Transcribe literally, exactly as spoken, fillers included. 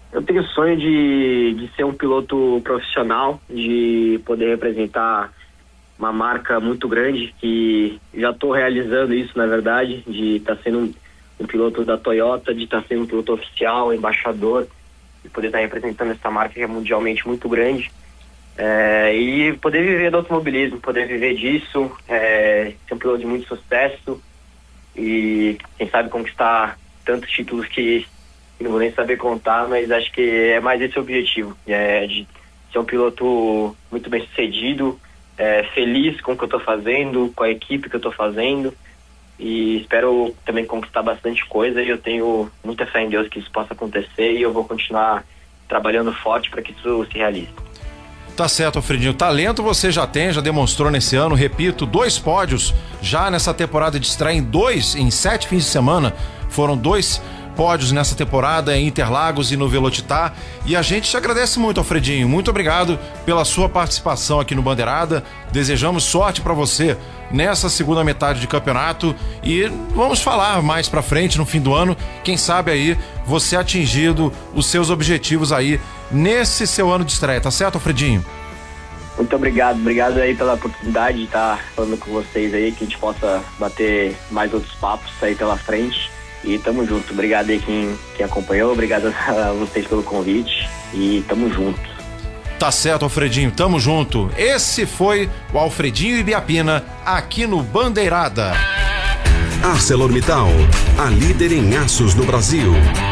Eu tenho o sonho de, de ser um piloto profissional, de poder representar uma marca muito grande, que já estou realizando isso, na verdade, de estar tá sendo um, um piloto da Toyota, de estar tá sendo um piloto oficial, embaixador, de poder estar tá representando essa marca que é mundialmente muito grande. É, e poder viver do automobilismo, poder viver disso, é, ser um piloto de muito sucesso e quem sabe conquistar tantos títulos que, que não vou nem saber contar, mas acho que é mais esse o objetivo, é, de ser um piloto muito bem sucedido, é, feliz com o que eu estou fazendo, com a equipe que eu estou fazendo, e espero também conquistar bastante coisa, e eu tenho muita fé em Deus que isso possa acontecer, e eu vou continuar trabalhando forte para que isso se realize. Tá certo, Alfredinho. Talento você já tem, já demonstrou nesse ano, repito, dois pódios já nessa temporada de estreia em dois, em sete fins de semana. Foram dois pódios nessa temporada em Interlagos e no Velocitar. E a gente te agradece muito, Alfredinho. Muito obrigado pela sua participação aqui no Bandeirada. Desejamos sorte para você nessa segunda metade de campeonato e vamos falar mais pra frente no fim do ano, quem sabe aí você atingindo os seus objetivos aí nesse seu ano de estreia, tá certo, Alfredinho? Muito obrigado, obrigado aí pela oportunidade de estar falando com vocês aí, que a gente possa bater mais outros papos aí pela frente e tamo junto. Obrigado aí quem, quem acompanhou, obrigado a vocês pelo convite e tamo junto. Tá certo, Alfredinho, tamo junto. Esse foi o Alfredinho Ibiapina aqui no Bandeirada. ArcelorMittal, a líder em aços no Brasil.